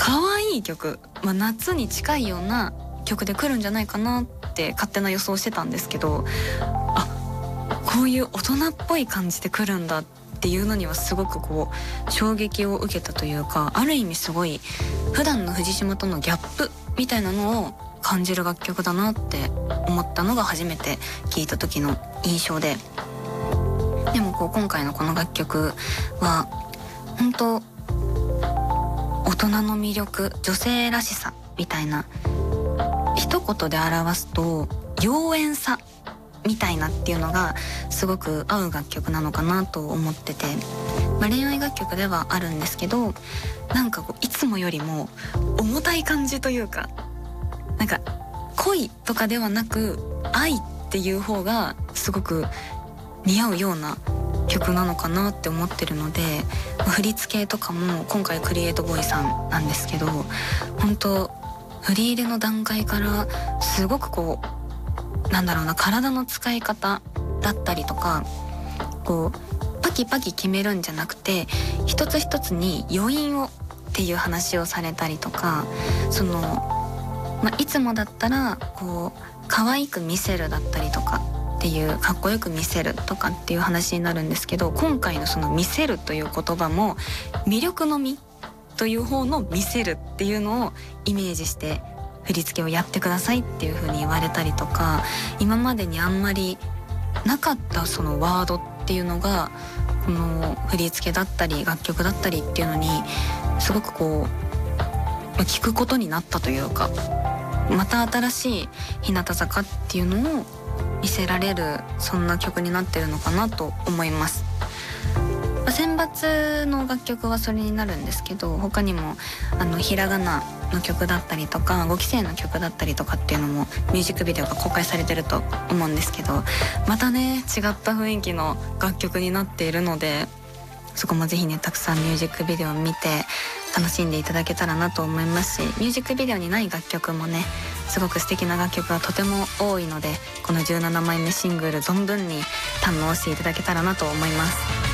可愛い曲、夏に近いような曲で来るんじゃないかなって勝手な予想してたんですけど、こういう大人っぽい感じで来るんだっていうのにはすごく衝撃を受けたというか、ある意味すごい普段の藤島とのギャップみたいなのを感じる楽曲だなって思ったのが初めて聴いた時の印象で、でも今回のこの楽曲は本当大人の魅力、女性らしさみたいな、一言で表すと妖艶さみたいなっていうのがすごく合う楽曲なのかなと思ってて、恋愛楽曲ではあるんですけど、なんかいつもよりも重たい感じというか、なんか恋とかではなく愛っていう方がすごく似合うような曲なのかなって思ってるので、振り付けとかも今回クリエイトボーイさんなんですけど、本当振り入れの段階からすごく体の使い方だったりとか、パキパキ決めるんじゃなくて一つ一つに余韻をっていう話をされたりとか、いつもだったら可愛く見せるだったりとかっていう、かっこよく見せるとかっていう話になるんですけど、今回のその見せるという言葉も魅力のみという方の見せるっていうのをイメージして振り付けをやってくださいっていう風に言われたりとか、今までにあんまりなかったそのワードっていうのがこの振り付けだったり楽曲だったりっていうのにすごく聞くことになったというか、また新しい日向坂っていうのを見せられる、そんな曲になってるのかなと思います。選抜の楽曲はそれになるんですけど、他にもひらがなの曲だったりとか5期生の曲だったりとかっていうのもミュージックビデオが公開されてると思うんですけど、またね違った雰囲気の楽曲になっているので、そこもぜひねたくさんミュージックビデオを見て楽しんでいただけたらなと思いますし、ミュージックビデオにない楽曲もねすごく素敵な楽曲がとても多いので、この17枚目シングル存分に堪能していただけたらなと思います。